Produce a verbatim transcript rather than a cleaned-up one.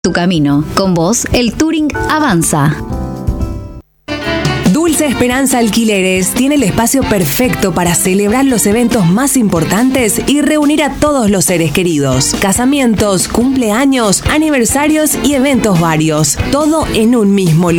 Tu camino. Con vos, el Touring avanza. Dulce Esperanza Alquileres tiene el espacio perfecto para celebrar los eventos más importantes y reunir a todos los seres queridos. Casamientos, cumpleaños, aniversarios y eventos varios. Todo en un mismo lugar.